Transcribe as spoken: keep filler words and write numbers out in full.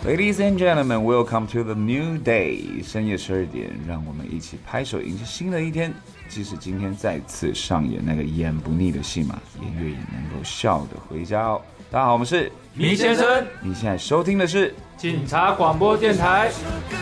Ladies and gentlemen, welcome to the new day. 深夜十二点，让我们一起拍手迎接新的一天。即使今天再次上演那个演不腻的戏码，也愿意能够笑得回家哦。大家好，我们是米先生。 你现在收听的是警察广播电台。